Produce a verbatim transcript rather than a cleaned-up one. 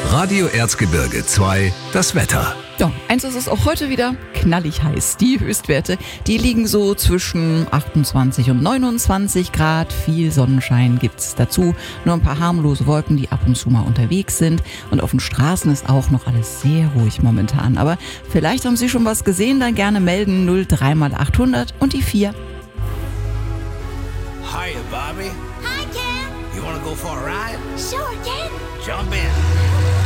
Radio Erzgebirge zwei, das Wetter. Ja, eins ist es auch heute wieder knallig heiß. Die Höchstwerte, die liegen so zwischen achtundzwanzig und neunundzwanzig Grad. Viel Sonnenschein gibt's dazu. Nur ein paar harmlose Wolken, die ab und zu mal unterwegs sind. Und auf den Straßen ist auch noch alles sehr ruhig momentan. Aber vielleicht haben Sie schon was gesehen, dann gerne melden. null drei mal achthundert und die vier. Hiya, Bobby. Hi, Ken. You wanna go for a ride? Sure, Ken. Jump in.